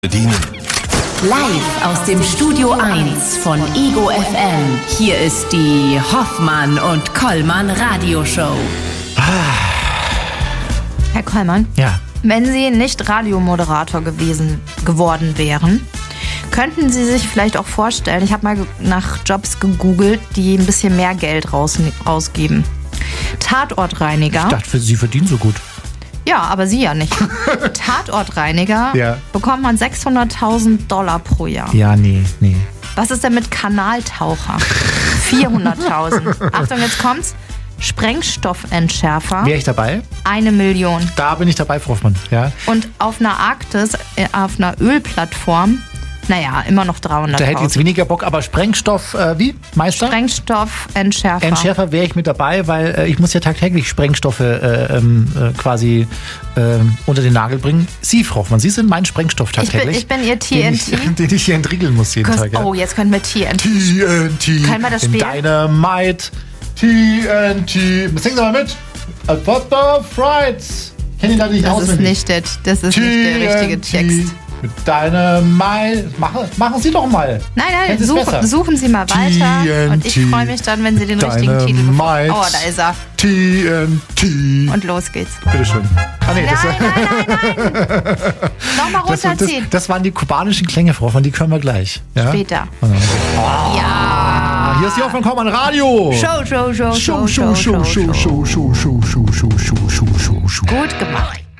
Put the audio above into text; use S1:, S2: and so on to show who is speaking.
S1: Bedienen.
S2: Live aus dem Studio 1 von Ego FM. Hier ist die Hoffmann und Kollmann Radioshow.
S3: Herr Kollmann,
S4: Ja.
S3: wenn Sie nicht Radiomoderator geworden wären, könnten Sie sich vielleicht auch vorstellen, ich habe mal nach Jobs gegoogelt, die ein bisschen mehr Geld rausgeben. Tatortreiniger.
S4: Ich dachte, Sie verdienen so gut.
S3: Ja, aber Sie ja nicht. Tatortreiniger
S4: Ja.
S3: bekommt man $600.000 pro Jahr.
S4: Ja, nee.
S3: Was ist denn mit Kanaltaucher? 400.000. Achtung, jetzt kommt's. Sprengstoffentschärfer.
S4: Wäre ich dabei?
S3: 1 Million.
S4: Da bin ich dabei, Frau Hoffmann. Ja.
S3: Und auf einer Arktis, auf einer Ölplattform, naja, immer noch 300.000.
S4: Da hätte ich jetzt weniger Bock, aber Sprengstoff, wie? Meister?
S3: Sprengstoffentschärfer.
S4: Entschärfer wäre ich mit dabei, weil ich muss ja tagtäglich Sprengstoffe quasi unter den Nagel bringen. Sie, Frau Hoffmann, Sie sind mein Sprengstoff tagtäglich.
S3: Ich bin Ihr TNT.
S4: Den ich hier entriegeln muss jeden Tag. Ja.
S3: Oh, jetzt können wir TNT.
S4: TNT.
S3: Können wir das
S4: in
S3: spielen?
S4: Dynamite. TNT. Singen Sie mal mit. A pot of frieds. Kennen Sie da nicht
S3: Das ist
S4: auswendig?
S3: nicht der richtige Text.
S4: Mit Dynamite. Machen Sie doch mal.
S3: Nein,
S4: Kennen Sie es besser?
S3: suchen Sie mal weiter.
S4: TNT.
S3: Und ich freue mich dann, wenn Sie den richtigen Titel gefunden haben.
S4: Dynamite.
S3: Oh, da ist er.
S4: TNT.
S3: Und los geht's.
S4: Bitteschön. Ah, nee,
S3: Nein. Nochmal runterziehen.
S4: das waren die kubanischen Klänge, Frau Hoffmann, die können wir gleich. Ja?
S3: Später.
S4: Hier ist die Hoffmann Kollmann Radio.
S3: Show.
S4: Show.
S3: Gut gemacht.